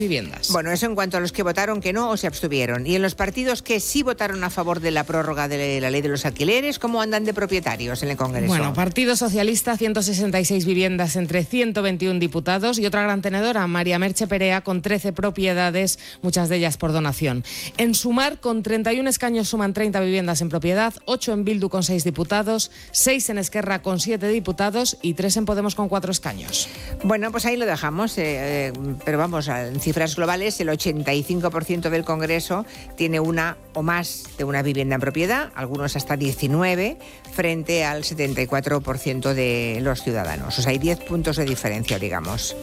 viviendas. Bueno, eso en cuanto a los que votaron que no o se abstuvieron. Y en los partidos que sí votaron a favor de la prórroga de la ley de los alquileres, ¿cómo andan de propietarios en el Congreso? Bueno, Partido Socialista, 166 viviendas entre 121 diputados y otra gran tenedora, María Merche Perea, con 13 propiedades, muchas de ellas por donación. En Sumar, con 31 escaños, suman 30 viviendas en propiedad, 8 en Bildu con 6 diputados, 6 en Esquerra con 7 diputados y 3 en Podemos con 4 escaños. Bueno, pues ahí lo dejamos, pero vamos, en cifras globales, el 85% del Congreso tiene una o más de una vivienda en propiedad, algunos hasta 19, frente al 74% de los ciudadanos. O sea, hay 10 puntos de diferencia, digamos.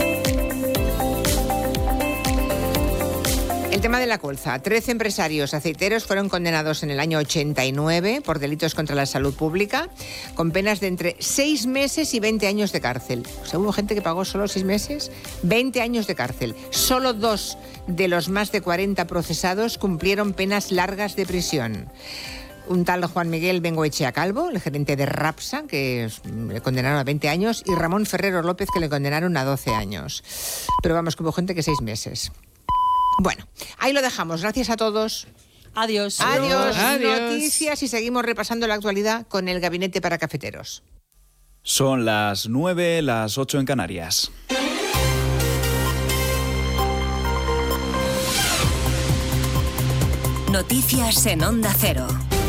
El tema de la colza. 13 empresarios aceiteros fueron condenados en el año 89 por delitos contra la salud pública, con penas de entre 6 meses y 20 años de cárcel. O sea, hubo gente que pagó solo 6 meses, 20 años de cárcel. Solo 2 de los más de 40 procesados cumplieron penas largas de prisión. Un tal Juan Miguel Bengoechea Calvo, el gerente de Rapsa, que le condenaron a 20 años, y Ramón Ferrero López, que le condenaron a 12 años. Pero vamos, que hubo gente que 6 meses. Bueno, ahí lo dejamos. Gracias a todos. Adiós. Adiós. Noticias y seguimos repasando la actualidad con el Gabinete para Cafeteros. Son las 9, las 8 en Canarias. Noticias en Onda Cero.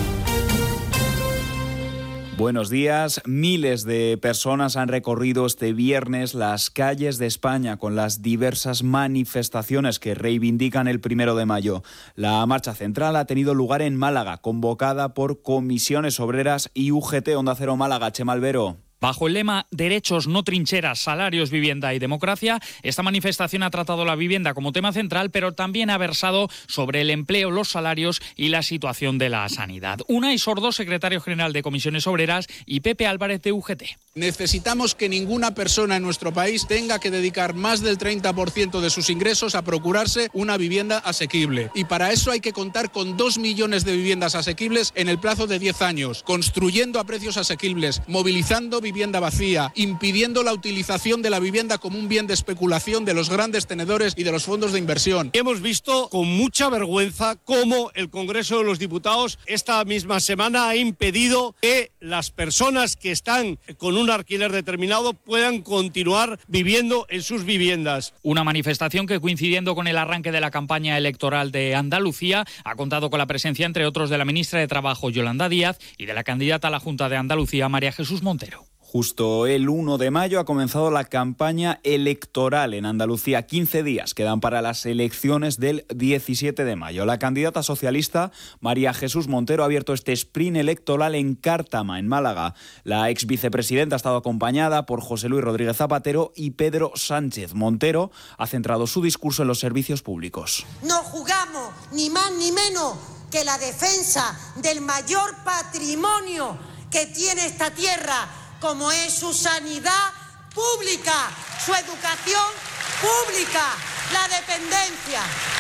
Buenos días. Miles de personas han recorrido este viernes las calles de España con las diversas manifestaciones que reivindican el 1 de mayo. La marcha central ha tenido lugar en Málaga, convocada por Comisiones Obreras y UGT. Onda Cero Málaga, Chema Albero. Bajo el lema Derechos, no trincheras, salarios, vivienda y democracia, esta manifestación ha tratado la vivienda como tema central, pero también ha versado sobre el empleo, los salarios y la situación de la sanidad. Unai Sordo, secretario general de Comisiones Obreras, y Pepe Álvarez de UGT. Necesitamos que ninguna persona en nuestro país tenga que dedicar más del 30% de sus ingresos a procurarse una vivienda asequible. Y para eso hay que contar con 2 millones de viviendas asequibles en el plazo de 10 años, construyendo a precios asequibles, movilizando vivienda vacía, impidiendo la utilización de la vivienda como un bien de especulación de los grandes tenedores y de los fondos de inversión. Hemos visto con mucha vergüenza cómo el Congreso de los Diputados esta misma semana ha impedido que las personas que están con un alquiler determinado puedan continuar viviendo en sus viviendas. Una manifestación que, coincidiendo con el arranque de la campaña electoral de Andalucía, ha contado con la presencia, entre otros, de la ministra de Trabajo, Yolanda Díaz, y de la candidata a la Junta de Andalucía, María Jesús Montero. Justo el 1 de mayo ha comenzado la campaña electoral en Andalucía. 15 días quedan para las elecciones del 17 de mayo. La candidata socialista, María Jesús Montero, ha abierto este sprint electoral en Cártama, en Málaga. La ex vicepresidenta ha estado acompañada por José Luis Rodríguez Zapatero y Pedro Sánchez. Montero ha centrado su discurso en los servicios públicos. No jugamos ni más ni menos que la defensa del mayor patrimonio que tiene esta tierra, como es su sanidad pública, su educación pública, la dependencia.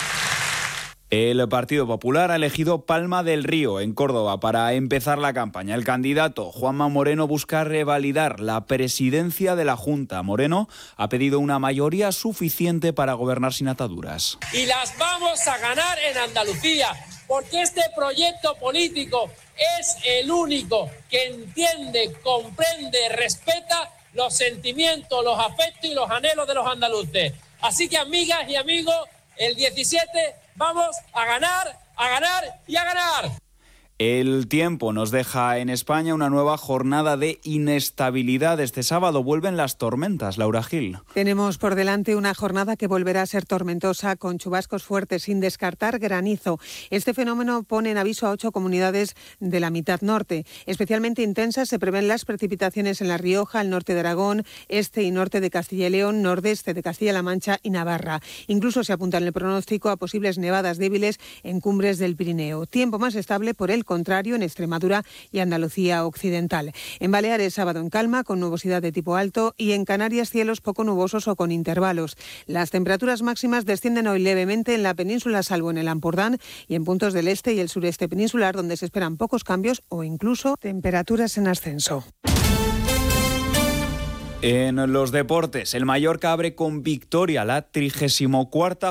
El Partido Popular ha elegido Palma del Río, en Córdoba, para empezar la campaña. El candidato Juanma Moreno busca revalidar la presidencia de la Junta. Moreno ha pedido una mayoría suficiente para gobernar sin ataduras. Y las vamos a ganar en Andalucía, porque este proyecto político es el único que entiende, comprende, respeta los sentimientos, los afectos y los anhelos de los andaluces. Así que, amigas y amigos, el 17 vamos a ganar y a ganar. El tiempo nos deja en España una nueva jornada de inestabilidad. Este sábado vuelven las tormentas, Laura Gil. Tenemos por delante una jornada que volverá a ser tormentosa, con chubascos fuertes, sin descartar granizo. Este fenómeno pone en aviso a 8 comunidades de la mitad norte. Especialmente intensas se prevén las precipitaciones en La Rioja, el norte de Aragón, este y norte de Castilla y León, nordeste de Castilla-La Mancha y Navarra. Incluso se apunta en el pronóstico a posibles nevadas débiles en cumbres del Pirineo. Tiempo más estable, por el contrario, en Extremadura y Andalucía occidental. En Baleares, sábado en calma, con nubosidad de tipo alto, y en Canarias, cielos poco nubosos o con intervalos. Las temperaturas máximas descienden hoy levemente en la península, salvo en el Ampurdán y en puntos del este y el sureste peninsular, donde se esperan pocos cambios o incluso temperaturas en ascenso. En los deportes, el Mallorca abre con victoria la 34ª